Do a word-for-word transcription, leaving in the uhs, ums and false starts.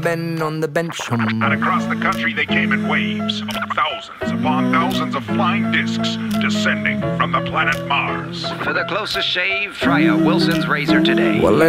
Ben on the bench. Hum. And across the country they came in waves, thousands upon thousands of flying discs descending from the planet Mars. For the closest shave, try a Wilson's razor today. Well,